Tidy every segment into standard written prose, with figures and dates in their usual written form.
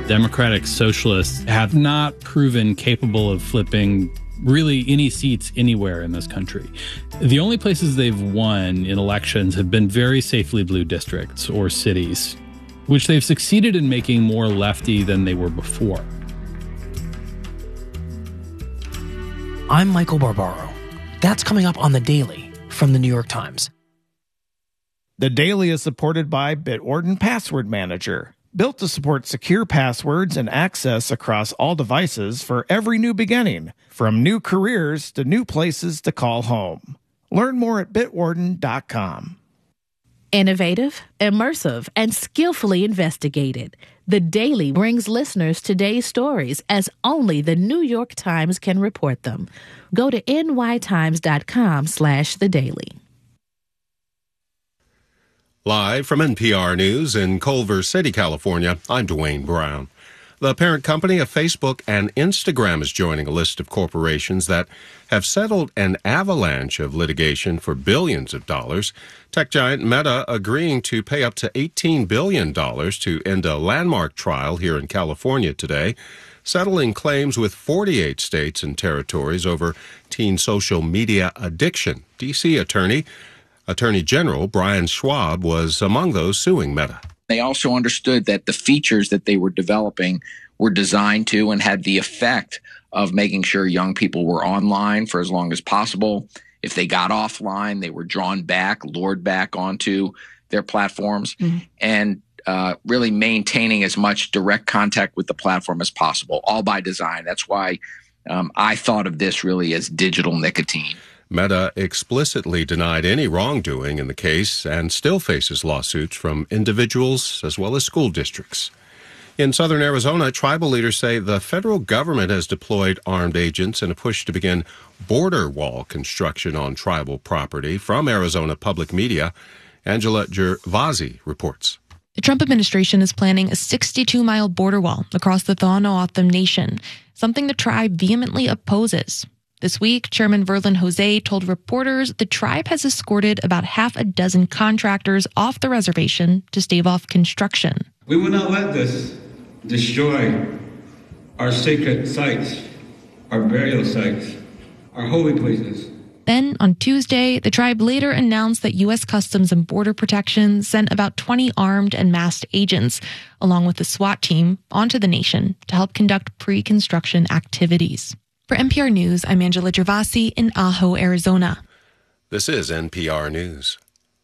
Democratic Socialists have not proven capable of flipping really any seats anywhere in this country. The only places they've won in elections have been very safely blue districts or cities, which they've succeeded in making more lefty than they were before. I'm Michael Barbaro. That's coming up on The Daily from The New York Times. The Daily is supported by Bitwarden Password Manager, built to support secure passwords and access across all devices for every new beginning, from new careers to new places to call home. Learn more at bitwarden.com. Innovative, immersive, and skillfully investigated. The Daily brings listeners today's stories as only the New York Times can report them. Go to nytimes.com/thedaily. Live from NPR News in Culver City, California, I'm Dwayne Brown. The parent company of Facebook and Instagram is joining a list of corporations that have settled an avalanche of litigation for billions of dollars. Tech giant Meta agreeing to pay up to $18 billion to end a landmark trial here in California today, settling claims with 48 states and territories over teen social media addiction. D.C. Attorney General Brian Schwab was among those suing Meta. They also understood that the features that they were developing were designed to and had the effect of making sure young people were online for as long as possible. If they got offline, they were drawn back, lured back onto their platforms, and really maintaining as much direct contact with the platform as possible, all by design. That's why I thought of this really as digital nicotine. Meta explicitly denied any wrongdoing in the case and still faces lawsuits from individuals as well as school districts. In southern Arizona, tribal leaders say the federal government has deployed armed agents in a push to begin border wall construction on tribal property. From Arizona Public Media, Angela Gervasi reports. The Trump administration is planning a 62-mile border wall across the Tohono Nation, something the tribe vehemently opposes. This week, Chairman Verlin Jose told reporters the tribe has escorted about half a dozen contractors off the reservation to stave off construction. We will not let this destroy our sacred sites, our burial sites, our holy places. Then, on Tuesday, the tribe later announced that U.S. Customs and Border Protection sent about 20 armed and masked agents, along with the SWAT team, onto the nation to help conduct pre-construction activities. For NPR News, I'm Angela Gervasi in Ajo, Arizona. This is NPR News.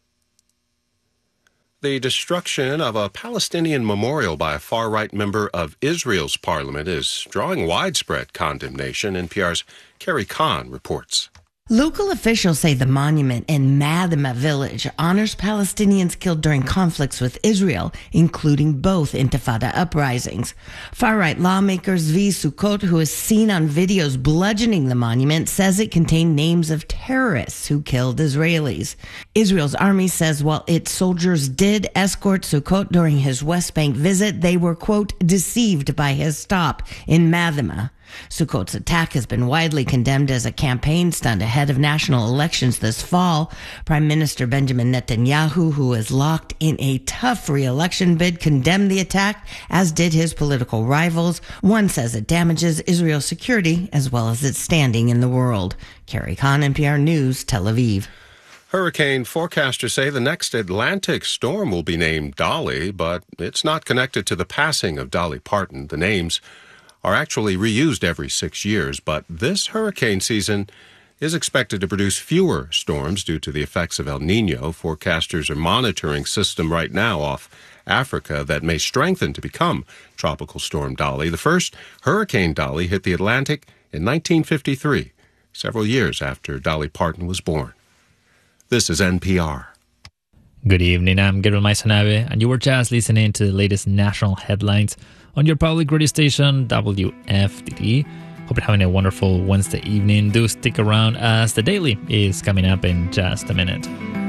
The destruction of a Palestinian memorial by a far-right member of Israel's parliament is drawing widespread condemnation. NPR's Carrie Kahn reports. Local officials say the monument in Madima village honors Palestinians killed during conflicts with Israel, including both Intifada uprisings. Far-right lawmaker Zvi Sukkot, who is seen on videos bludgeoning the monument, says it contained names of terrorists who killed Israelis. Israel's army says while its soldiers did escort Sukkot during his West Bank visit, they were, quote, deceived by his stop in Madima. Sukkot's attack has been widely condemned as a campaign stunt ahead of national elections this fall. Prime Minister Benjamin Netanyahu, who is locked in a tough re-election bid, condemned the attack, as did his political rivals. One says it damages Israel's security as well as its standing in the world. Carrie Kahn, NPR News, Tel Aviv. Hurricane forecasters say the next Atlantic storm will be named Dolly, but it's not connected to the passing of Dolly Parton. The names are actually reused every 6 years, but this hurricane season is expected to produce fewer storms due to the effects of El Nino. Forecasters are monitoring system right now off Africa that may strengthen to become Tropical Storm Dolly. The first Hurricane Dolly hit the Atlantic in 1953, several years after Dolly Parton was born. This is NPR. Good evening, I'm Gabriel Maisanabe, and you were just listening to the latest national headlines on your public radio station, WFDD. Hope you're having a wonderful Wednesday evening. Do stick around as The Daily is coming up in just a minute.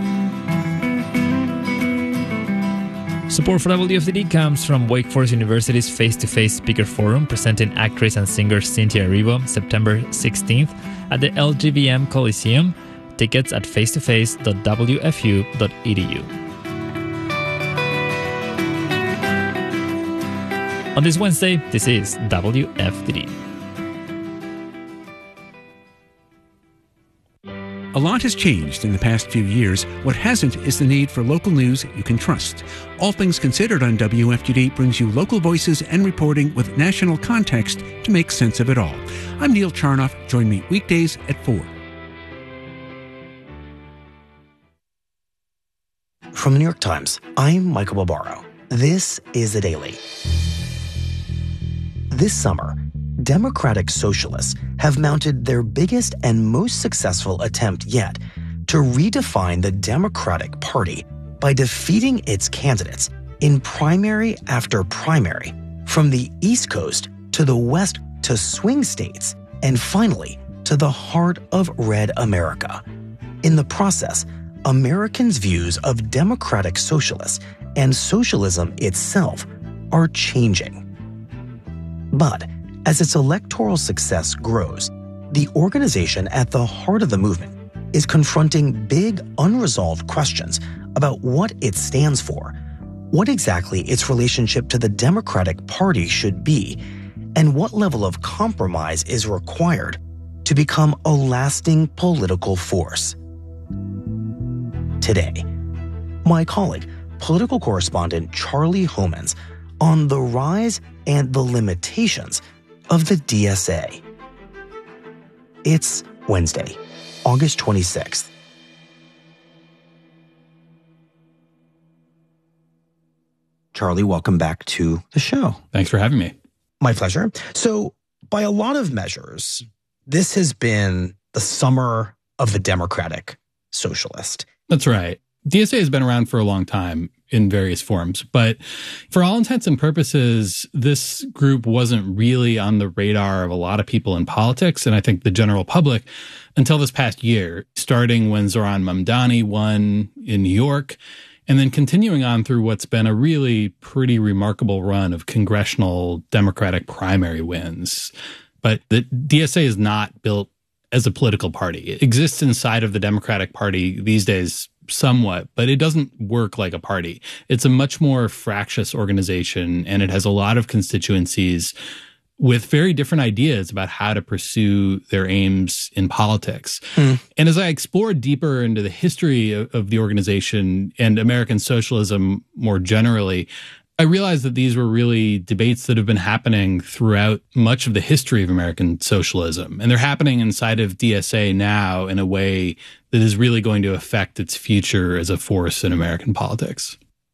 Support for WFDD comes from Wake Forest University's Face-to-Face Speaker Forum, presenting actress and singer Cynthia Erivo, September 16th at the LGVM Coliseum. Tickets at facetoface.wfu.edu. On this Wednesday, this is WFDD. A lot has changed in the past few years. What hasn't is the need for local news you can trust. All Things Considered on WFDD brings you local voices and reporting with national context to make sense of it all. I'm Neil Charnoff. Join me weekdays at 4. From the New York Times, I'm Michael Barbaro. This is The Daily. This summer, Democratic Socialists have mounted their biggest and most successful attempt yet to redefine the Democratic Party by defeating its candidates in primary after primary, from the East Coast to the West to swing states, and finally to the heart of red America. In the process, Americans' views of democratic socialists and socialism itself are changing. But as its electoral success grows, the organization at the heart of the movement is confronting big, unresolved questions about what it stands for, what exactly its relationship to the Democratic Party should be, and what level of compromise is required to become a lasting political force. Today, my colleague, political correspondent Charlie Homans, on the rise and the limitations of the DSA. It's Wednesday, August 26th. Charlie, welcome back to the show. Thanks for having me. My pleasure. So, by a lot of measures, this has been the summer of the Democratic Socialist. That's right. DSA has been around for a long time in various forms, but for all intents and purposes, this group wasn't really on the radar of a lot of people in politics, and I think the general public, until this past year, starting when Zohran Mamdani won in New York, and then continuing on through what's been a really pretty remarkable run of congressional Democratic primary wins. But the DSA is not built as a political party. It exists inside of the Democratic Party these days somewhat, but it doesn't work like a party. It's a much more fractious organization, and it has a lot of constituencies with very different ideas about how to pursue their aims in politics. And as I explored deeper into the history of the organization and American socialism more generally, I realized that these were really debates that have been happening throughout much of the history of American socialism. And they're happening inside of DSA now in a way that is really going to affect its future as a force in American politics.